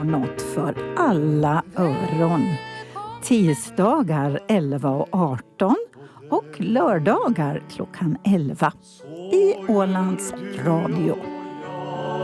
något för alla öron. Tisdagar 11:18 och lördagar klockan 11 i Ålands Radio.